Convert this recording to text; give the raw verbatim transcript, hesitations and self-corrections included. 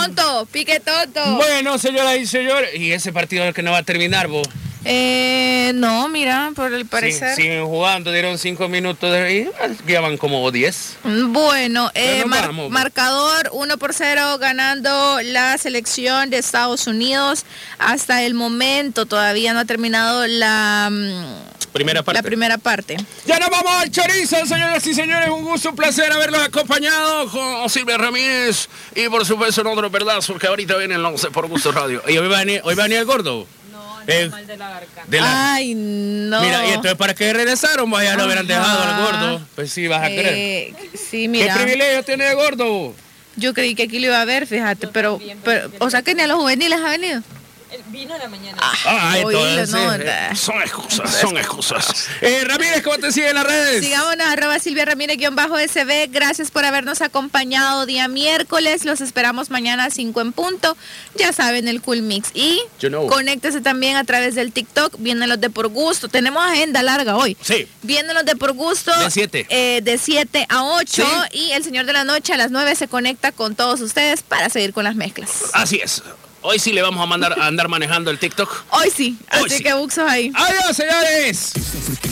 tonto, pique tonto. Bueno, señoras y señores, ¿y ese partido que no va a terminar, vos? Eh, no, mira, por el parecer. Sí, siguen jugando, dieron cinco minutos de ahí, ya van como diez. Bueno, eh, mar- vamos. marcador uno por cero ganando la selección de Estados Unidos. Hasta el momento todavía no ha terminado la, Primera parte. la primera parte. Ya nos vamos al chorizo, señoras y señores. Un gusto, un placer haberlos acompañado con Silvia Ramírez. Y por supuesto, no otro pedazo, porque ahorita viene el once por Gusto Radio. ¿Y hoy va a venir, hoy va a venir el gordo? Eh, mal de la garganta. De la... Ay, no. Mira, y entonces ¿para qué regresaron? Vaya, lo hubieran dejado al gordo. Pues sí, vas a Eh, creer. sí, mira. ¿Qué privilegio tiene el gordo? Yo creí que aquí lo iba a ver, fíjate, Yo pero, también, pero, pero- o sea que ni a los juveniles ha venido. Él vino en la mañana. Ah, Oílo, entonces, no, eh, da. son excusas, son excusas. Eh, Ramírez, ¿cómo te siguen en las redes? Sigámonos, arroba Silvia Ramírez-S B. Gracias por habernos acompañado día miércoles. Los esperamos mañana a cinco en punto. Ya saben, el Cool Mix. Y You know. conéctese también a través del TikTok. Vienen los de Por Gusto. Tenemos agenda larga hoy. Sí. Vienen los de Por Gusto. De siete. eh, de siete a ocho. Sí. Y el Señor de la Noche a las nueve se conecta con todos ustedes para seguir con las mezclas. Así es. Hoy sí le vamos a mandar a andar manejando el TikTok. Hoy sí. Hoy Así sí. que buxos ahí. Adiós, señores.